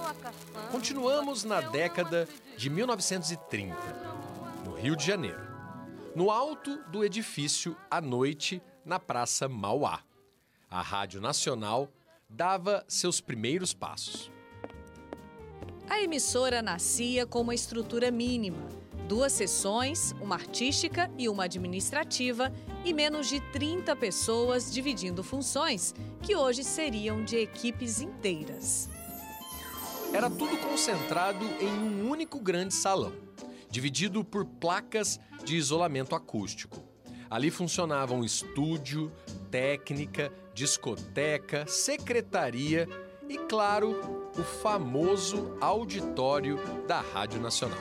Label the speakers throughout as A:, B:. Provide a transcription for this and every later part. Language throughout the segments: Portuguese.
A: Continuamos na década de 1930, no Rio de Janeiro, no alto do edifício à noite na Praça Mauá. A Rádio Nacional dava seus primeiros passos.
B: A emissora nascia com uma estrutura mínima: 2 seções, uma artística e uma administrativa, e menos de 30 pessoas dividindo funções que hoje seriam de equipes inteiras.
A: Era tudo concentrado em um único grande salão, dividido por placas de isolamento acústico. Ali funcionavam estúdio, técnica, discoteca, secretaria e, claro, o famoso auditório da Rádio Nacional.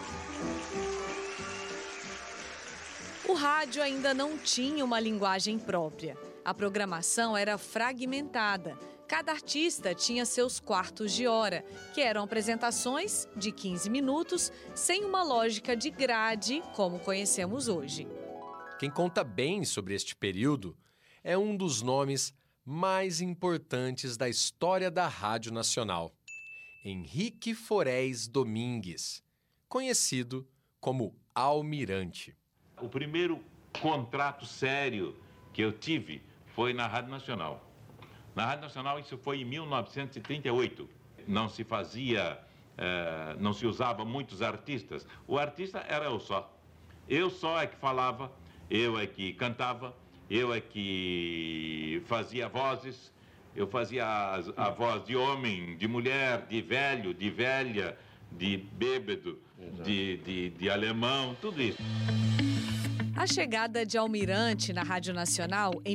B: O rádio ainda não tinha uma linguagem própria. A programação era fragmentada. Cada artista tinha seus quartos de hora, que eram apresentações de 15 minutos, sem uma lógica de grade como conhecemos hoje.
A: Quem conta bem sobre este período é um dos nomes mais importantes da história da Rádio Nacional, Henrique Forés Domingues, conhecido como Almirante.
C: O primeiro contrato sério que eu tive foi na Rádio Nacional. Na Rádio Nacional isso foi em 1938. Não se fazia, não se usava muitos artistas. O artista era eu só. Eu só é que falava, eu é que cantava, eu é que fazia vozes. Eu fazia a voz de homem, de mulher, de velho, de velha, de bêbado, de alemão, tudo isso.
B: A chegada de Almirante na Rádio Nacional em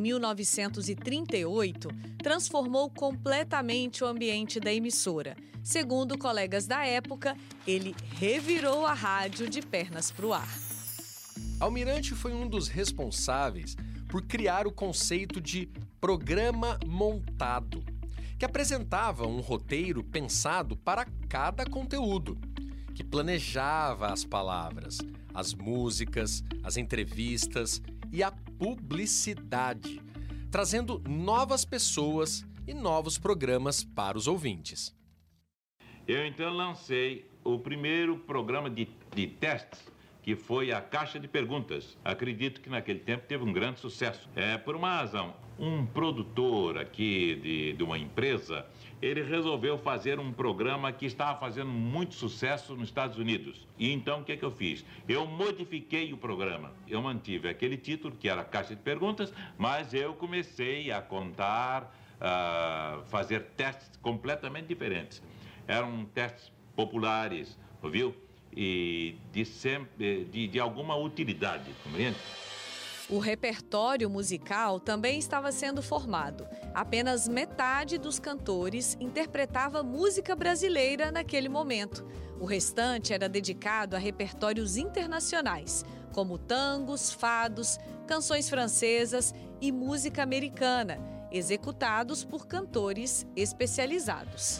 B: 1938 transformou completamente o ambiente da emissora. Segundo colegas da época, ele revirou a rádio de pernas para o ar.
A: Almirante foi um dos responsáveis por criar o conceito de programa montado, que apresentava um roteiro pensado para cada conteúdo, que planejava as palavras, as músicas, as entrevistas e a publicidade, trazendo novas pessoas e novos programas para os ouvintes.
C: Eu então lancei o primeiro programa de testes, que foi a Caixa de Perguntas. Acredito que naquele tempo teve um grande sucesso. Por uma razão, um produtor aqui de uma empresa, ele resolveu fazer um programa que estava fazendo muito sucesso nos Estados Unidos. E então o que eu fiz? Eu modifiquei o programa. Eu mantive aquele título, que era Caixa de Perguntas, mas eu comecei a contar, fazer testes completamente diferentes. Eram testes populares, viu? E de alguma utilidade, compreende?
B: O repertório musical também estava sendo formado. Apenas metade dos cantores interpretava música brasileira naquele momento. O restante era dedicado a repertórios internacionais, como tangos, fados, canções francesas e música americana, executados por cantores especializados.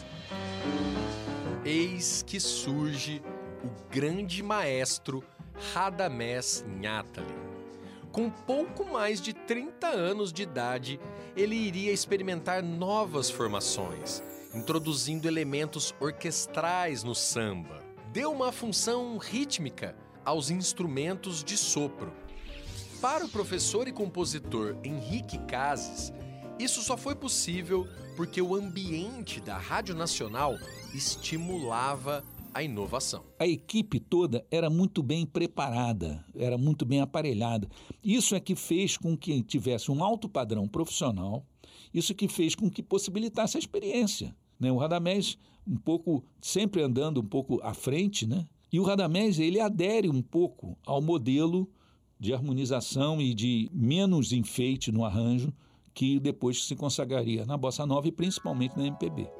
A: Eis que surge o grande maestro Radamés Nahtali. Com pouco mais de 30 anos de idade, ele iria experimentar novas formações, introduzindo elementos orquestrais no samba. Deu uma função rítmica aos instrumentos de sopro. Para o professor e compositor Henrique Cases, isso só foi possível porque o ambiente da Rádio Nacional estimulava a inovação.
D: A equipe toda era muito bem preparada, era muito bem aparelhada. Isso é que fez com que tivesse um alto padrão profissional, isso que fez com que possibilitasse a experiência. O Radamés, sempre andando um pouco à frente, E o Radamés, ele adere um pouco ao modelo de harmonização e de menos enfeite no arranjo que depois se consagraria na Bossa Nova e principalmente na MPB.